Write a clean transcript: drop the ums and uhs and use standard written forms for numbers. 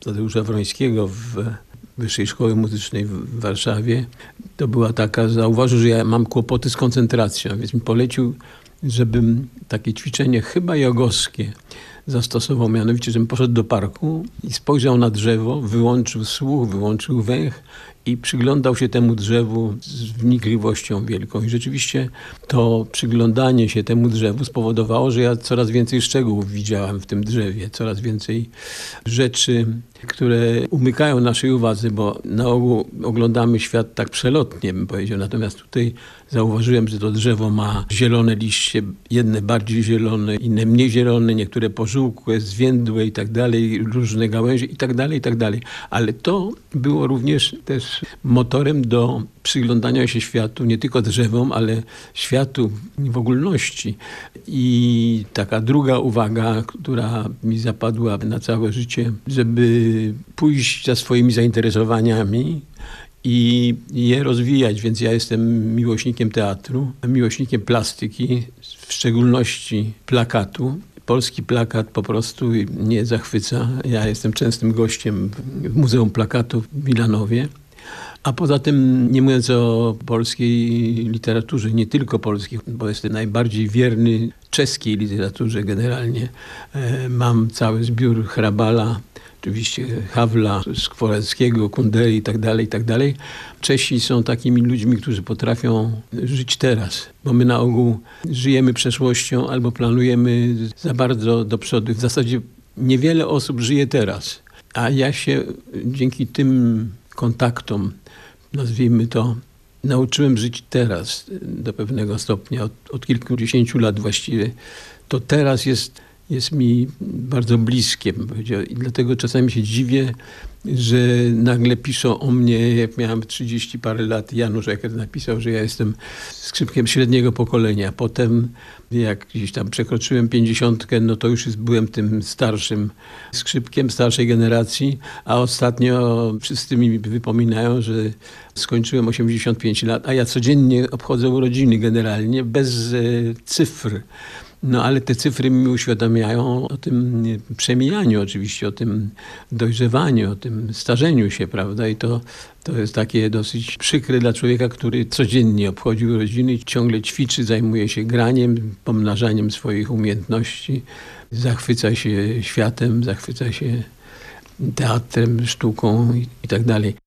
Tadeusza Wrońskiego w Wyższej Szkoły Muzycznej w Warszawie, to była taka, zauważył, że ja mam kłopoty z koncentracją, więc mi polecił, żebym takie ćwiczenie chyba jogowskie zastosował, mianowicie, żebym poszedł do parku i spojrzał na drzewo, wyłączył słuch, wyłączył węch i przyglądał się temu drzewu z wnikliwością wielką. I rzeczywiście to przyglądanie się temu drzewu spowodowało, że ja coraz więcej szczegółów widziałem w tym drzewie, coraz więcej rzeczy, które umykają naszej uwadze, bo na ogół oglądamy świat tak przelotnie, bym powiedział. Natomiast tutaj zauważyłem, że to drzewo ma zielone liście, jedne bardziej zielone, inne mniej zielone, niektóre pożółkłe, zwiędłe i tak dalej, różne gałęzie i tak dalej, i tak dalej. Ale to było również też motorem do przyglądania się światu, nie tylko drzewom, ale światu w ogólności. I taka druga uwaga, która mi zapadła na całe życie, żeby pójść za swoimi zainteresowaniami i je rozwijać. Więc ja jestem miłośnikiem teatru, miłośnikiem plastyki, w szczególności plakatu. Polski plakat po prostu mnie zachwyca. Ja jestem częstym gościem w Muzeum Plakatu w Milanowie. A poza tym, nie mówiąc o polskiej literaturze, nie tylko polskiej, bo jestem najbardziej wierny czeskiej literaturze generalnie. Mam cały zbiór Hrabala, oczywiście Havla, Skworeckiego, Kundery i tak dalej. Czesi są takimi ludźmi, którzy potrafią żyć teraz, bo my na ogół żyjemy przeszłością albo planujemy za bardzo do przodu. W zasadzie niewiele osób żyje teraz, a ja się dzięki tym kontaktom, nazwijmy to, nauczyłem żyć teraz do pewnego stopnia, od kilkudziesięciu lat właściwie. To teraz jest mi bardzo bliskie, bym powiedział. I dlatego czasami się dziwię, że nagle piszą o mnie, jak miałem 30 parę lat, Janusz Eckert napisał, że ja jestem skrzypkiem średniego pokolenia. Potem jak gdzieś tam przekroczyłem 50, no to już byłem tym starszym skrzypkiem, starszej generacji, a ostatnio wszyscy mi wypominają, że skończyłem 85 lat, a ja codziennie obchodzę urodziny generalnie, bez cyfr. No ale te cyfry mi uświadamiają o tym przemijaniu oczywiście, o tym dojrzewaniu, o tym starzeniu się, prawda? I to jest takie dosyć przykre dla człowieka, który codziennie obchodzi urodziny, ciągle ćwiczy, zajmuje się graniem, pomnażaniem swoich umiejętności, zachwyca się światem, zachwyca się teatrem, sztuką i tak dalej.